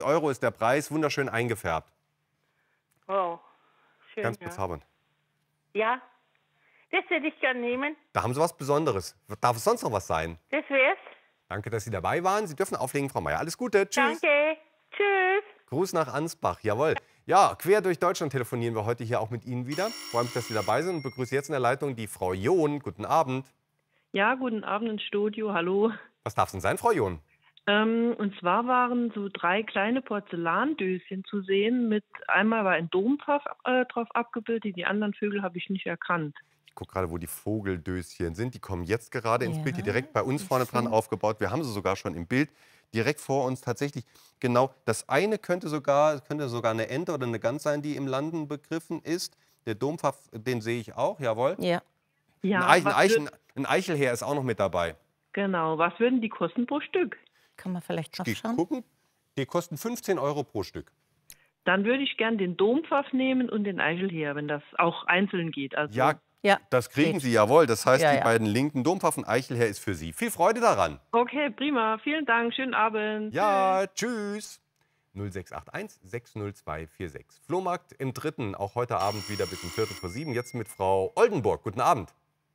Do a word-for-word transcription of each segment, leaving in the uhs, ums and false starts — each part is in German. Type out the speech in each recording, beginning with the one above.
Euro ist der Preis, wunderschön eingefärbt. Oh, schön, Ganz ja. bezaubernd. Ja, das würde ich gerne nehmen. Da haben Sie was Besonderes. Darf es sonst noch was sein? Das wär's. Danke, dass Sie dabei waren. Sie dürfen auflegen, Frau Meier. Alles Gute. Tschüss. Danke. Tschüss. Gruß nach Ansbach. Jawohl. Ja, quer durch Deutschland telefonieren wir heute hier auch mit Ihnen wieder. Ich freue mich, dass Sie dabei sind und begrüße jetzt in der Leitung die Frau John. Guten Abend. Ja, guten Abend ins Studio, hallo. Was darf es denn sein, Frau John? Ähm, und zwar waren so drei kleine Porzellandöschen zu sehen. Mit einmal war ein Dompfaff äh, drauf abgebildet, die anderen Vögel habe ich nicht erkannt. Ich gucke gerade, wo die Vogeldöschen sind. Die kommen jetzt gerade ins Ja, Bild, die direkt bei uns ich vorne dran sehe. aufgebaut. Wir haben sie sogar schon im Bild. Direkt vor uns tatsächlich. Genau, das eine könnte sogar, könnte sogar eine Ente oder eine Gans sein, die im Landen begriffen ist. Der Dompfaff, den sehe ich auch, jawohl. Ja. Ja, ein, Eich, ein, was Eichen, würd- ein Eichelherr ist auch noch mit dabei. genau. Was würden die kosten pro Stück? Kann man vielleicht Die nachschauen? gucken, die kosten fünfzehn Euro pro Stück. Dann würde ich gern den Dompfaff nehmen und den Eichelherr, wenn das auch einzeln geht. Also, Ja, Ja. das kriegen geht. Sie, jawohl. Das heißt, Ja, die ja. beiden linken Dompfaff und Eichelherr ist für Sie. Viel Freude daran. Okay, prima. Vielen Dank. Schönen Abend. Ja, tschüss. null sechs acht eins sechs null zwei vier sechs. Flohmarkt im Dritten, auch heute Abend wieder bis um Viertel vor sieben. Jetzt mit Frau Oldenburg. Guten Abend.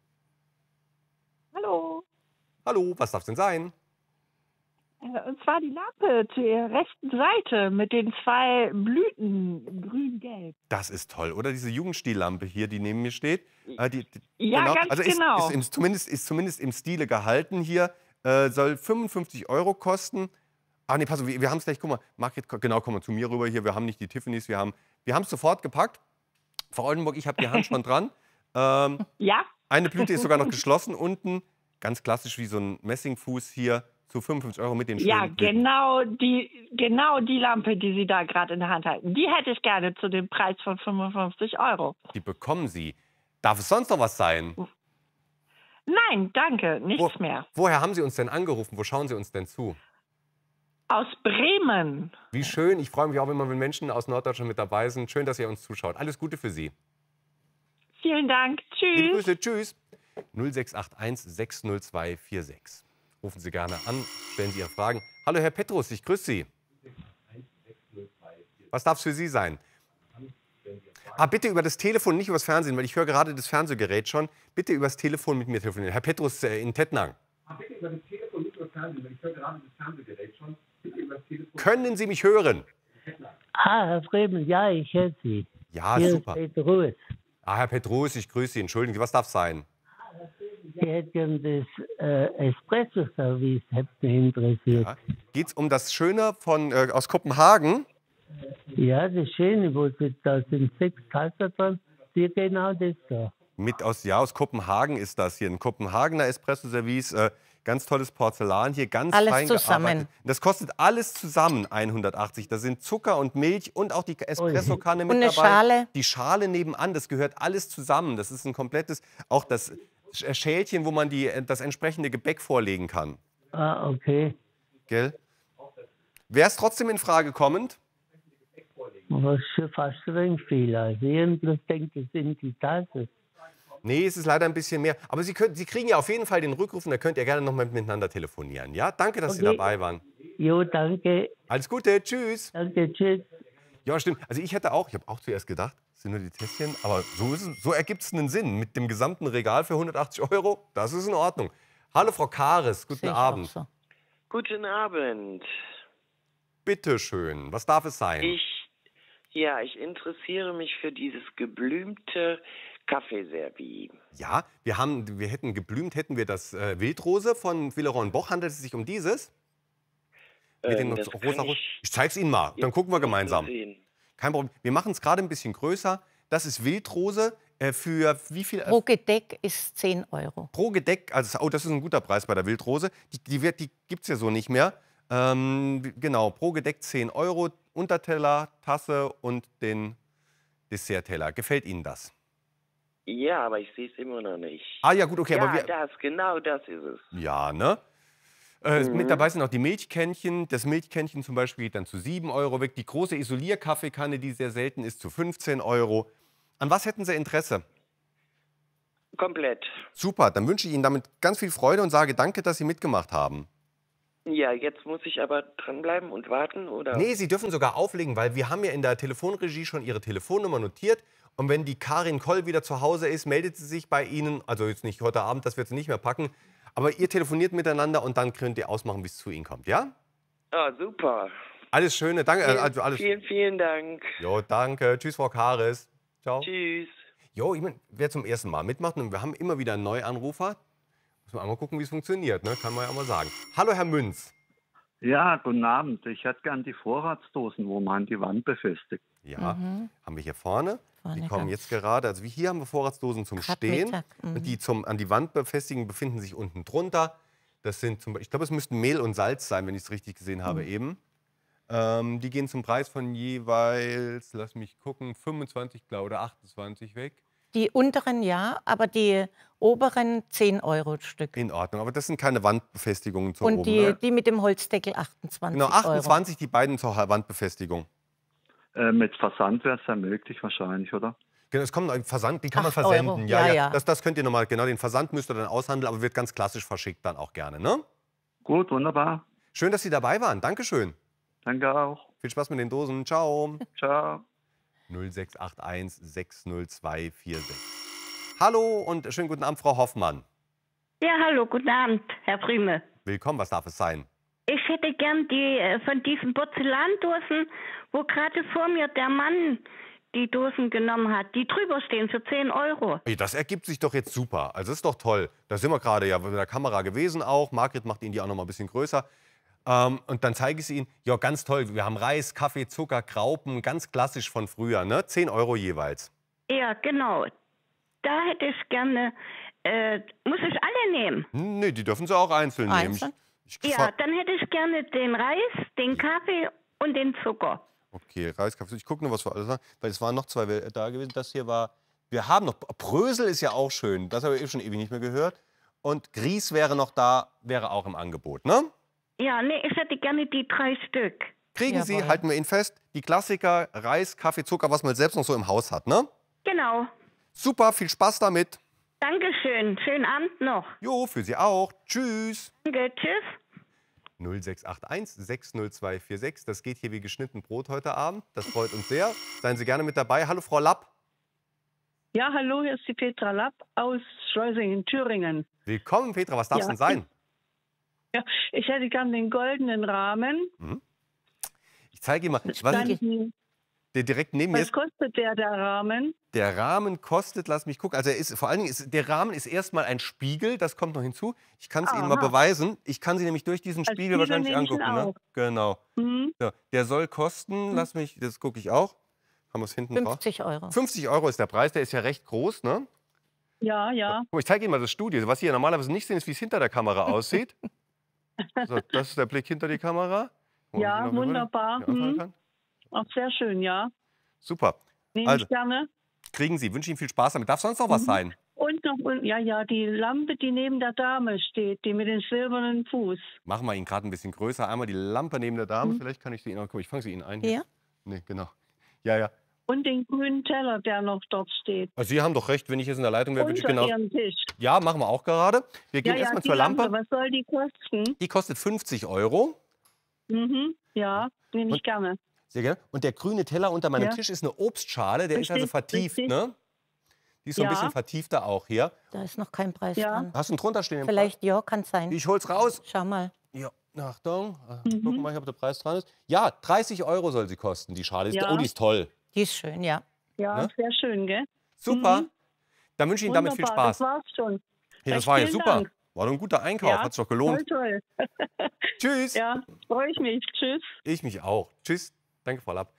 Hallo. Hallo, was darf es denn sein? Äh, Und zwar die Lampe zur rechten Seite mit den zwei Blüten, grün-gelb. Das ist toll, oder? Diese Jugendstillampe hier, die neben mir steht. Äh, die, die, Ja, ganz also ist, genau. Ist, im, zumindest, ist zumindest im Stile gehalten hier. Äh, soll fünfundfünfzig Euro kosten. Ah, nee, pass auf, wir, wir haben es gleich. Guck mal, Margret, genau, komm mal zu mir rüber hier. Wir haben nicht die Tiffany's, wir haben wir es sofort gepackt. Frau Oldenburg, ich habe die Hand schon dran. Ähm, Ja? eine Blüte ist sogar noch geschlossen unten. Ganz klassisch wie so ein Messingfuß hier zu fünfundfünfzig Euro mit den schönen Ja, Blüten. genau die, genau die Lampe, die Sie da gerade in der Hand halten. Die hätte ich gerne zu dem Preis von fünfundfünfzig Euro. Die bekommen Sie. Darf es sonst noch was sein? Nein, danke, nichts Wo, mehr. woher haben Sie uns denn angerufen? Wo schauen Sie uns denn zu? Aus Bremen. Wie schön. Ich freue mich auch immer, wenn Menschen aus Norddeutschland mit dabei sind. Schön, dass ihr uns zuschaut. Alles Gute für Sie. Vielen Dank. Liebe Tschüss. Grüße. Tschüss. null sechs acht eins sechs null zwei vier sechs. Rufen Sie gerne an, stellen Sie Ihre Fragen. Hallo, Herr Petrus, ich grüße Sie. Was darf es für Sie sein? Ah, bitte über das Telefon, nicht übers Fernsehen, weil ich höre gerade das Fernsehgerät schon. Bitte übers Telefon mit mir telefonieren. Herr Petrus äh, in Tettnang. Ah, bitte über das Telefon, nicht übers Fernsehen, weil ich höre gerade das Fernsehgerät schon. Bitte übers Telefon. Können Sie mich hören? Ah, Herr Fremen, ja, ich höre Sie. Ja, Hier super. ist Petrus. Ah, Herr Petrus, ich grüße Sie. Entschuldigen Sie, was darf es sein? Ich hätte gern das äh, Espresso-Service, hätte mich interessiert. Ja. Geht es um das Schöne von, äh, aus Kopenhagen? Ja, das Schöne, wo Sie da sind, sechs Tassen dran, die genau das da. Mit aus, ja, aus Kopenhagen ist das hier. Ein Kopenhagener Espresso-Service. Äh, ganz tolles Porzellan hier, ganz Alles fein zusammen. gearbeitet. Das kostet alles zusammen hundertachtzig. Da sind Zucker und Milch und auch die Espressokanne mit Und eine dabei. Schale. Die Schale nebenan, das gehört alles zusammen. Das ist ein komplettes, auch das Schälchen, wo man die, das entsprechende Gebäck vorlegen kann. Ah, okay. Gell? Wäre es trotzdem in Frage kommend? Was schon fast ein wenig viel. Also ich bloß denke, das sind die Tassen. Nee, es ist leider ein bisschen mehr. Aber Sie, können, Sie kriegen ja auf jeden Fall den Rückruf und da könnt ihr gerne noch mal miteinander telefonieren. Ja, danke, dass Sie Okay. dabei waren. Jo, danke. Alles Gute, tschüss. Danke, tschüss. Ja, stimmt. Also ich hätte auch, ich habe auch zuerst gedacht, es sind nur die Tässchen, aber so, ist es, so ergibt es einen Sinn. Mit dem gesamten Regal für hundertachtzig Euro, das ist in Ordnung. Hallo Frau Kares, guten Sehe ich auch Abend. so. Guten Abend. Bitte schön, was darf es sein? Ich, ja, ich interessiere mich für dieses geblümte Kaffeeservie. Ja, wir, haben, wir hätten geblümt, hätten wir das äh, Wildrose von Villeroy Boch. Handelt es sich um dieses? Mit Ähm, den das rosa kann Ros- ich ich zeig's Ihnen mal, dann gucken wir nicht so gemeinsam. sehen. Kein Problem. Wir machen es gerade ein bisschen größer. Das ist Wildrose äh, für wie viel? Äh, Pro Gedeck ist zehn Euro. pro Gedeck, also oh, das ist ein guter Preis bei der Wildrose. Die, die, wird- die gibt es ja so nicht mehr. Ähm, genau, pro Gedeck zehn Euro, Unterteller, Tasse und den Dessertteller. Gefällt Ihnen das? Ja, aber ich sehe es immer noch nicht. Ah ja, gut, okay, ja, aber wir, das, genau das ist es. ja, ne? Äh, Mhm. Mit dabei sind auch die Milchkännchen. Das Milchkännchen zum Beispiel geht dann zu sieben Euro weg. Die große Isolierkaffeekanne, die sehr selten ist, zu fünfzehn Euro. An was hätten Sie Interesse? Komplett. Super, dann wünsche ich Ihnen damit ganz viel Freude und sage danke, dass Sie mitgemacht haben. Ja, jetzt muss ich aber dranbleiben und warten, oder? Nee, Sie dürfen sogar auflegen, weil wir haben ja in der Telefonregie schon Ihre Telefonnummer notiert. Und wenn die Karin Koll wieder zu Hause ist, meldet sie sich bei Ihnen. Also jetzt nicht heute Abend, das wird sie nicht mehr packen. Aber ihr telefoniert miteinander und dann könnt ihr ausmachen, wie es zu Ihnen kommt, ja? Ah, super. Alles Schöne, danke. Vielen, Also alles. vielen, vielen Dank. Jo, danke. Tschüss, Frau Karis. Ciao. Tschüss. Jo, ich mein, wer zum ersten Mal mitmacht und wir haben immer wieder einen Neuanrufer. Muss man einmal gucken, wie es funktioniert, ne? Kann man ja auch mal sagen. Hallo, Herr Münz. Ja, guten Abend. Ich hätte gern die Vorratsdosen, wo man die Wand befestigt. Ja, mhm. haben wir hier vorne. Vorne Die kommen ganz. jetzt gerade. Also wie hier haben wir Vorratsdosen zum Grad Stehen. Mittag, mhm. Und die zum an die Wand befestigen befinden sich unten drunter. Das sind zum Beispiel, ich glaube, es müssten Mehl und Salz sein, wenn ich es richtig gesehen habe Mhm. eben. Ähm, die gehen zum Preis von jeweils, lass mich gucken, fünfundzwanzig glaube oder achtundzwanzig weg. Die unteren ja, aber die oberen zehn Euro Stück. In Ordnung, aber das sind keine Wandbefestigungen zur Und oben. die, Ne? die mit dem Holzdeckel achtundzwanzig Genau, Euro. achtundzwanzig die beiden zur Wandbefestigung. Äh, mit Versand wäre es ja möglich wahrscheinlich, oder? Genau, es kommt ein Versand, die kann man acht versenden. Euro. Ja, Ja, ja, ja. Das, das könnt ihr nochmal, genau, den Versand müsst ihr dann aushandeln, aber wird ganz klassisch verschickt dann auch gerne, ne? Gut, wunderbar. Schön, dass Sie dabei waren. Dankeschön. Danke auch. Viel Spaß mit den Dosen. Ciao. Ciao. null sechs acht eins sechs null zwei vier sechs. Hallo und schönen guten Abend, Frau Hoffmann. Ja, hallo, guten Abend, Herr Prüme. Willkommen, was darf es sein? Ich hätte gern die äh, von diesen Porzellandosen, wo gerade vor mir der Mann die Dosen genommen hat, die drüber stehen für zehn Euro. Ey, das ergibt sich doch jetzt super. Also das ist doch toll. Da sind wir gerade ja mit der Kamera gewesen auch. Margret macht Ihnen die auch noch mal ein bisschen größer. Ähm, und dann zeige ich sie Ihnen. Ja, ganz toll. Wir haben Reis, Kaffee, Zucker, Graupen. Ganz klassisch von früher, ne? zehn Euro jeweils. Ja, genau. Da hätte ich gerne, äh, muss ich alle nehmen? Hm, nee, die dürfen Sie auch einzeln, Einzeln? nehmen. Ich, ich Ja, fa- dann hätte ich gerne den Reis, den Kaffee und den Zucker. Okay, Reis, Kaffee. Ich gucke nur, was wir alles haben. Weil es waren noch zwei wel- da gewesen. Das hier war. Wir haben noch. Brösel ist ja auch schön. Das habe ich schon ewig nicht mehr gehört. Und Grieß wäre noch da, wäre auch im Angebot, ne? Ja, nee, ich hätte gerne die drei Stück. Kriegen Sie, Jawohl. halten wir ihn fest, die Klassiker Reis, Kaffee, Zucker, was man selbst noch so im Haus hat, ne? Genau. Super, viel Spaß damit. Dankeschön. Schönen Abend noch. Jo, für Sie auch. Tschüss. Danke, tschüss. null sechs acht eins sechs null zwei vier sechs. Das geht hier wie geschnitten Brot heute Abend. Das freut uns sehr. Seien Sie gerne mit dabei. Hallo, Frau Lapp. Ja, hallo, hier ist die Petra Lapp aus Schleusingen, Thüringen. Willkommen, Petra. Was darf es Ja. denn sein? Ja, ich hätte gern den goldenen Rahmen. Ich zeige Ihnen mal. Was Dann ist, die, der direkt neben mir was ist. kostet der, der Rahmen? Der Rahmen kostet, lass mich gucken, also er ist, vor allen Dingen ist der Rahmen ist erstmal ein Spiegel, das kommt noch hinzu. Ich kann es Ihnen mal Aha. beweisen. Ich kann Sie nämlich durch diesen Als Spiegel Spiegel wahrscheinlich nehme ich ihn angucken. Ne? auch. Genau. Hm? So, der soll kosten, lass mich, das gucke ich auch. Haben wir es hinten drauf? fünfzig Euro. fünfzig Euro ist der Preis, der ist ja recht groß, ne? Ja, ja. Guck mal, ich zeige Ihnen mal das Studio. Was Sie ja normalerweise nicht sehen, ist, wie es hinter der Kamera aussieht. So, das ist der Blick hinter die Kamera. Wo man Ja, sie noch mal wunderbar. hier anfangen Hm. kann. Auch sehr schön, ja. Super. Nehme Also. ich gerne. Kriegen Sie, wünsche Ihnen viel Spaß damit. Darf sonst noch was Mhm. sein? Und noch, und, ja, ja, die Lampe, die neben der Dame steht, die mit dem silbernen Fuß. Machen wir ihn gerade ein bisschen größer. Einmal die Lampe neben der Dame. Mhm. Vielleicht kann ich sie Ihnen auch. Guck, ich fange sie Ihnen ein. Hier? Nee, genau. Ja, ja. Und den grünen Teller, der noch dort steht. Also Sie haben doch recht, wenn ich jetzt in der Leitung wäre, würde ich Unter genau. Ihrem Tisch. Ja, machen wir auch gerade. Wir gehen Ja, ja, erstmal die zur Lampe. Lampe, was soll die kosten? Die kostet fünfzig Euro. Mhm. Ja, nehme ich Und- gerne. Sehr gerne. Und der grüne Teller unter meinem Ja. Tisch ist eine Obstschale. Der ist also Richtig, vertieft, richtig. ne? Die ist so ein Ja. bisschen vertiefter auch hier. Da ist noch kein Preis Ja. dran. Hast du einen drunter stehen? im Vielleicht, ja, kann sein. Preis? Ich hol's raus. Schau mal. Ja, Achtung. Äh, Mhm. Gucken wir mal, ob der Preis dran ist. Ja, dreißig Euro soll sie kosten, die Schale. Ist- Ja. Oh, die ist toll. Die ist schön, ja. Ja, Ne? sehr schön, gell? Super. Mhm. Dann wünsche ich Ihnen damit viel Wunderbar, Spaß. das war's schon. Ja, das Recht war ja vielen super. Dank. War doch ein guter Einkauf. Ja, Hat's doch gelohnt. Toll, toll. Tschüss. Ja, freue ich mich. Tschüss. Ich mich auch. Tschüss. Danke, Frau Lapp.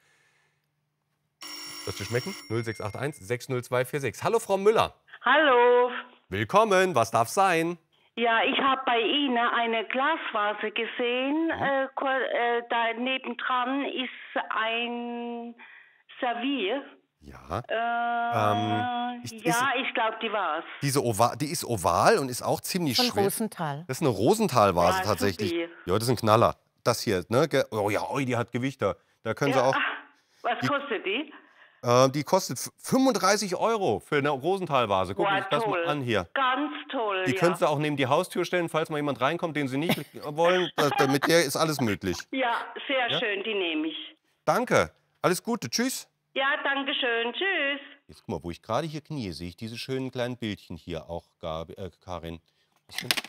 Das dir schmecken? null sechs acht eins sechs null zwei vier sechs. Hallo, Frau Müller. Hallo. Willkommen. Was darf sein? Ja, ich habe bei Ihnen eine Glasvase gesehen. Äh, ko- äh, da nebendran ist ein Servier. Ja. Äh, Ähm, ich- ja, ich glaube, die war's. Diese Ova die ist oval und ist auch ziemlich Von schwer. Rosenthal. Das ist eine Rosenthal-Vase Ja, tatsächlich. supi. Ja, das ist ein Knaller. Das hier, ne? Ge- Oh ja, oi, die hat Gewicht da. Da können Sie Ja, auch. ach, was Die- kostet die? Äh, die kostet fünfunddreißig Euro für eine Rosenthal-Vase. Gucken Sie Boah, sich das toll. mal an hier. Ganz toll, Die ja. können Sie auch neben die Haustür stellen, falls mal jemand reinkommt, den Sie nicht wollen. Da, da, mit der ist alles möglich. Ja, sehr Ja? schön, die nehme ich. Danke. Alles Gute. Tschüss. Ja, danke schön. Tschüss. Jetzt guck mal, wo ich gerade hier knie, sehe ich diese schönen kleinen Bildchen hier auch, Gabi, äh, Karin. Was denn?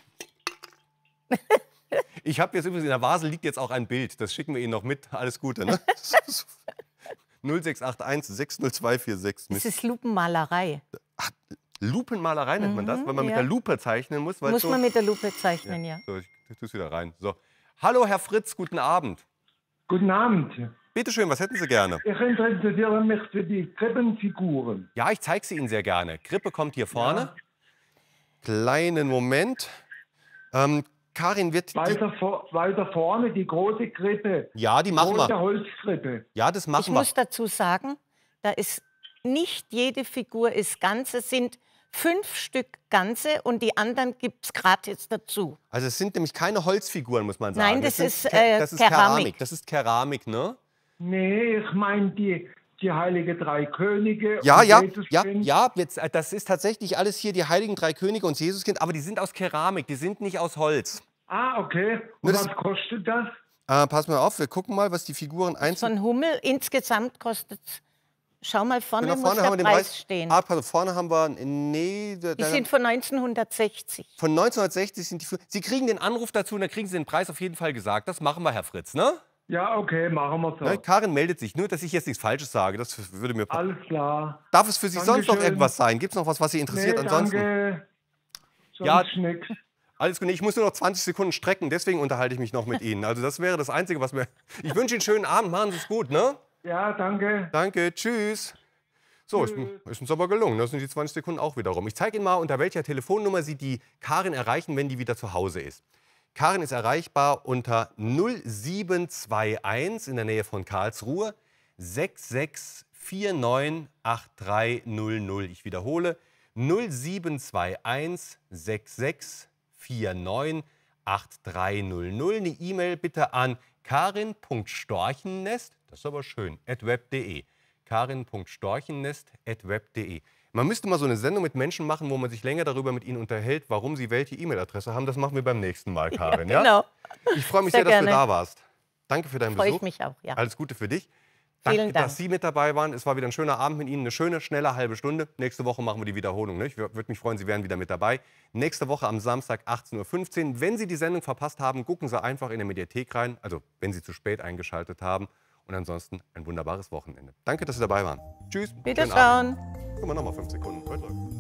Ich habe jetzt übrigens, in der Vase liegt jetzt auch ein Bild. Das schicken wir Ihnen noch mit. Alles Gute, ne? null sechs acht eins sechs null zwei vier sechs. Das ist Lupenmalerei. Ach, Lupenmalerei nennt man das, weil man ja. mit der Lupe zeichnen muss. weil Muss so, man mit der Lupe zeichnen, ja. ja. So, ich, ich tue es wieder rein. So. Hallo, Herr Fritz, guten Abend. Guten Abend. Bitte schön, was hätten Sie gerne? Ich interessiere mich für die Krippenfiguren. Ja, ich zeige sie Ihnen sehr gerne. Krippe kommt hier vorne. Ja. Kleinen Moment. Ähm, Karin wird... Weiter, vor, weiter vorne die große Krippe. Ja, die machen große wir. Holzkrippe. Ja, das machen ich wir. Ich muss dazu sagen, da ist nicht jede Figur ist ganz. Es sind fünf Stück ganze und die anderen gibt es gratis dazu. Also es sind nämlich keine Holzfiguren, muss man sagen. Nein, das, das ist, äh, das ist Keramik. Keramik. Das ist Keramik, ne? Nee, ich meine die, die Heilige Drei Könige ja, und ja, Jesuskind. Ja, ja, jetzt, das ist tatsächlich alles hier die Heiligen Drei Könige und Jesuskind, aber die sind aus Keramik, die sind nicht aus Holz. Ah, okay. Und was kostet das? Äh, pass mal auf, wir gucken mal, was die Figuren einzeln... Von Hummel insgesamt kostet es... Schau mal, vorne, genau, muss vorne der haben wir Preis den Preis stehen. Ah, pass auf, vorne haben wir... Nee, da, die sind von neunzehnhundertsechzig. Von neunzehnhundertsechzig sind die... Sie kriegen den Anruf dazu und dann kriegen Sie den Preis auf jeden Fall gesagt. Das machen wir, Herr Fritz, ne? Ja, okay, machen wir so. Ne, Karin meldet sich. Nur, dass ich jetzt nichts Falsches sage. Das würde mir... Alles klar. Darf es für Sie Dankeschön. sonst noch irgendwas sein? Gibt es noch was, was Sie interessiert nee, ansonsten? Danke. Sonst ja, nix. Alles gut. Ich muss nur noch zwanzig Sekunden strecken, deswegen unterhalte ich mich noch mit Ihnen. Also das wäre das Einzige, was mir... Ich wünsche Ihnen einen schönen Abend, machen Sie es gut, ne? Ja, danke. Danke, tschüss. So, ist, ist uns aber gelungen. Das sind die zwanzig Sekunden auch wieder rum. Ich zeige Ihnen mal, unter welcher Telefonnummer Sie die Karin erreichen, wenn die wieder zu Hause ist. Karin ist erreichbar unter null sieben zwei eins in der Nähe von Karlsruhe sechs sechs vier neun acht drei null null. Ich wiederhole, null sieben zwei eins sechs sechs vier neun acht drei null null. Eine E-Mail bitte an karin punkt storchennest, das ist aber schön, at web punkt de. karin punkt storchennest at web punkt de. Man müsste mal so eine Sendung mit Menschen machen, wo man sich länger darüber mit ihnen unterhält, warum sie welche E-Mail-Adresse haben. Das machen wir beim nächsten Mal, Karin. Ja, genau. Ich freue mich sehr, sehr, dass gerne. du da warst. Danke für deinen Freue Besuch. ich mich auch, ja. Alles Gute für dich. Danke, Vielen Dank. dass Sie mit dabei waren. Es war wieder ein schöner Abend mit Ihnen, eine schöne, schnelle halbe Stunde. Nächste Woche machen wir die Wiederholung. Ne? Ich würde mich freuen, Sie wären wieder mit dabei. Nächste Woche am Samstag achtzehn Uhr fünfzehn. Wenn Sie die Sendung verpasst haben, gucken Sie einfach in der Mediathek rein. Also, wenn Sie zu spät eingeschaltet haben. Und ansonsten ein wunderbares Wochenende. Danke, dass Sie dabei waren. Tschüss. Wiederschauen. Guck mal, nochmal fünf Sekunden. Heute läuft.